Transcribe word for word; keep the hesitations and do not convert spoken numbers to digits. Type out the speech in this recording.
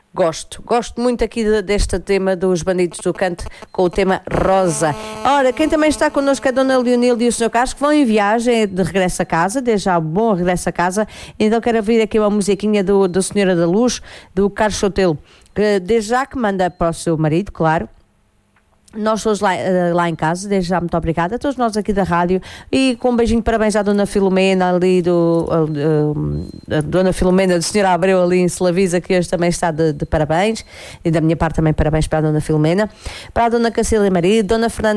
Gosto, gosto muito aqui de, deste tema dos Bandidos do Canto, com o tema Rosa. Ora, quem também está connosco é a Dona Leonilda e o senhor Carlos, que vão em viagem de regresso a casa, desde já bom regresso a casa. Então quero ouvir aqui uma musiquinha do, do Senhora da Luz, do Carlos Sotelo, que desde já que manda para o seu marido, claro. Nós todos lá, lá em casa, desde já muito obrigada a todos nós aqui da rádio, e com um beijinho de parabéns à Dona Filomena ali do a, a, a Dona Filomena do senhor Abreu ali em Selavisa, que hoje também está de, de parabéns, e da minha parte também parabéns para a Dona Filomena, para a Dona Cacília Maria, Dona Fernanda